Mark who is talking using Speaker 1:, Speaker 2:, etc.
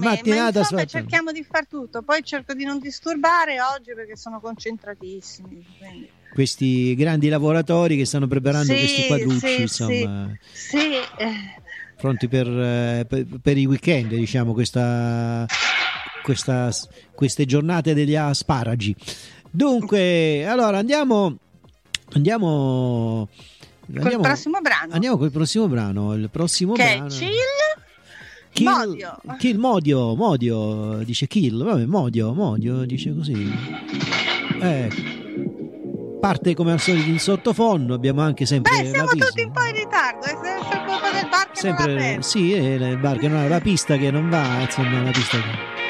Speaker 1: mattinata
Speaker 2: insomma
Speaker 1: sfatta.
Speaker 2: cerchiamo di far tutto, poi cerco di non disturbare oggi perché sono concentratissimi, quindi.
Speaker 1: Questi grandi lavoratori che stanno preparando
Speaker 2: Sì,
Speaker 1: questi quadrucci,
Speaker 2: sì,
Speaker 1: insomma,
Speaker 2: sì,
Speaker 1: pronti per i weekend, diciamo, queste giornate degli asparagi. Dunque, allora andiamo
Speaker 2: col prossimo brano.
Speaker 1: Andiamo col prossimo brano. Il prossimo
Speaker 2: che
Speaker 1: brano
Speaker 2: è Modio.
Speaker 1: Kill Modio, dice Kill, vabbè, Modio, dice così. Parte come al solito in sottofondo, abbiamo anche sempre
Speaker 2: siamo
Speaker 1: la pista.
Speaker 2: tutti un po' in ritardo, è colpa del bar che non va bene.
Speaker 1: Sì, è il bar che non ha la pista che non va, insomma, la pista che